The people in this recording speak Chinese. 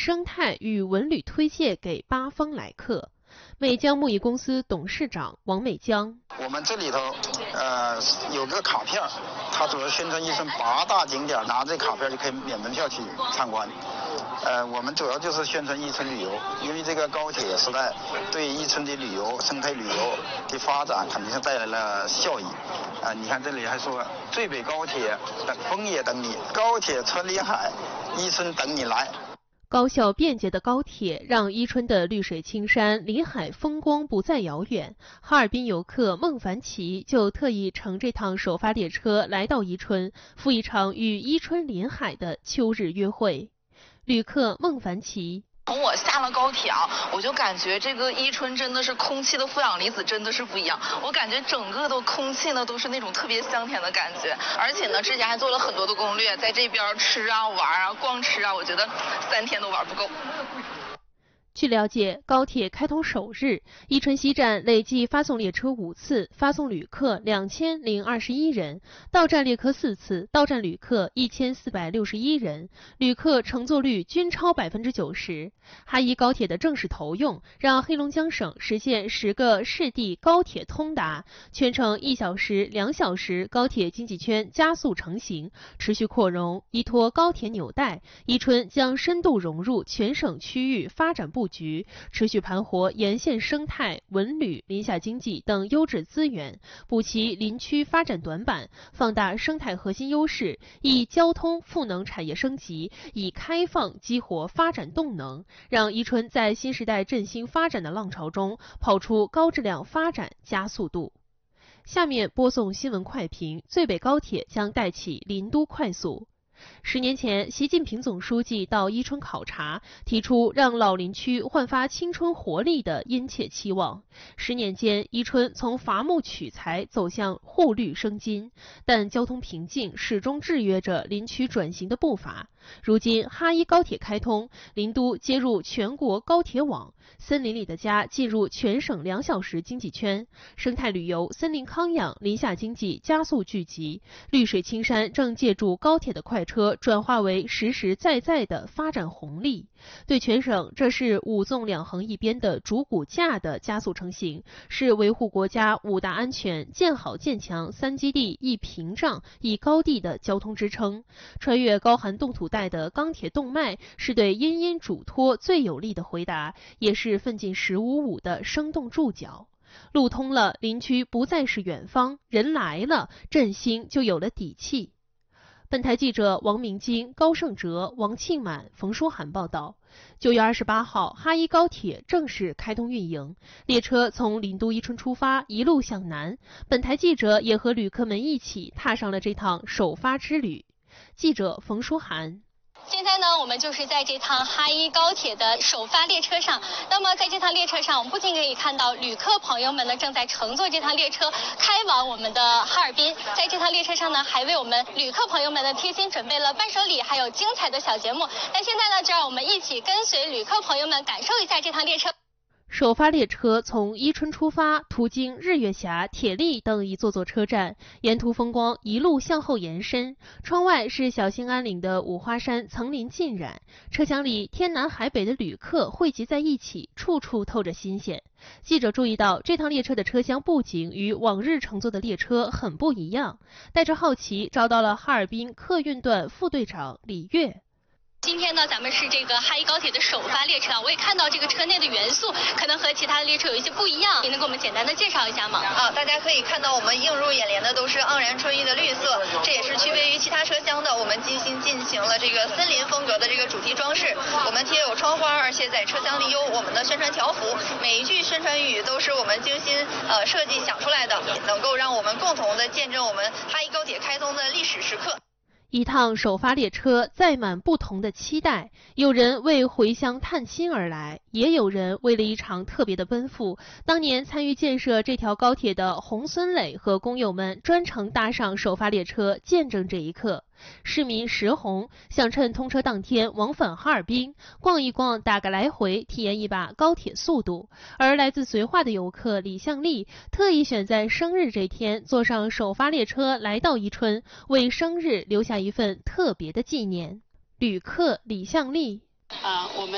生态与文旅推介给八方来客。美江木艺公司董事长王美江： 我们这里头有个卡片，它主要宣传伊春8大景点，拿这卡片就可以免门票去参观。我们主要就是宣传伊春旅游，因为这个高铁时代对伊春的旅游、生态旅游的发展肯定是带来了效益。你看这里还说最北高铁等风也等你，高铁穿林海，伊春等你来。 高效便捷的高铁让伊春的绿水青山、林海风光不再遥远。哈尔滨游客孟凡奇就特意乘这趟首发列车来到伊春，赴一场与伊春临海的秋日约会。旅客孟凡奇： 从我下了高铁啊，我就感觉这个伊春真的是空气的负氧离子真的是不一样。我感觉整个的空气呢都是那种特别香甜的感觉，而且呢之前还做了很多的攻略，在这边吃啊、玩啊、逛吃啊，我觉得3天都玩不够。 据了解，高铁开通首日，伊春西站累计发送列车5次，发送旅客2021人，到站列车4次，到站旅客1461人，旅客乘坐率均超90%。哈伊高铁的正式投用，让黑龙江省实现10个市地高铁通达，全程1小时、2小时高铁经济圈加速成型，持续扩容。依托高铁纽带，伊春将深度融入全省区域发展布局，持续盘活沿线生态、文旅、林下经济等优质资源，补齐林区发展短板，放大生态核心优势，以交通赋能产业升级，以开放激活发展动能，让伊春在新时代振兴发展的浪潮中跑出高质量发展加速度。下面播送新闻快评：最北高铁将带起林都快速。10年前，习近平总书记到伊春考察，提出让老林区焕发青春活力的殷切期望。10年间，伊春从伐木取材走向护绿生金，但交通瓶颈始终制约着林区转型的步伐。如今，哈伊高铁开通，林都接入全国高铁网，森林里的家进入全省2小时经济圈，生态旅游、森林康养、林下经济加速聚集，绿水青山正借助高铁的快车转化为实实在在的发展红利。对全省，这是5纵2横一边的主骨架的加速成型，是维护国家5大安全、建好建强3基地1屏障1高地的交通支撑。穿越高寒冻土带的钢铁动脉，是对殷殷嘱托最有力的回答，也是奋进1055的生动注脚。路通了，林区不再是远方，人来了，振兴就有了底气。本台记者王明金、高胜哲、王庆满、冯书涵报道。9月28号，哈伊高铁正式开通运营，列车从林都伊春出发，一路向南。本台记者也和旅客们一起踏上了这趟首发之旅。记者冯书涵。 现在呢，我们就是在这趟哈伊高铁的首发列车上。那么在这趟列车上，我们不仅可以看到旅客朋友们呢正在乘坐这趟列车开往我们的哈尔滨，在这趟列车上呢，还为我们旅客朋友们呢贴心准备了伴手礼，还有精彩的小节目。那现在呢，就让我们一起跟随旅客朋友们感受一下这趟列车。 首发列车从伊春出发，途经日月峡、铁力等一座座车站，沿途风光一路向后延伸。窗外是小兴安岭的五花山层林尽染，车厢里天南海北的旅客汇集在一起，处处透着新鲜。记者注意到，这趟列车的车厢布景与往日乘坐的列车很不一样。带着好奇，找到了哈尔滨客运段副队长李跃。 今天呢，咱们是这个哈伊高铁的首发列车啊，我也看到这个车内的元素可能和其他的列车有一些不一样，你能给我们简单的介绍一下吗？ 大家可以看到我们映入眼帘的都是盎然春意的绿色，这也是区别于其他车厢的。我们精心进行了这个森林风格的这个主题装饰，我们贴有窗花，而且在车厢里有我们的宣传条幅，每一句宣传语都是我们精心设计想出来的，能够让我们共同的见证我们哈伊高铁开通的历史时刻。 一趟首发列车载满不同的期待，有人为回乡探亲而来，也有人为了一场特别的奔赴。当年参与建设这条高铁的洪孙磊和工友们专程搭上首发列车，见证这一刻。市民石红想趁通车当天往返哈尔滨，逛一逛，打个来回，体验一把高铁速度。而来自绥化的游客李向丽特意选在生日这天坐上首发列车来到伊春，为生日留下一份特别的纪念。旅客李向丽： 我们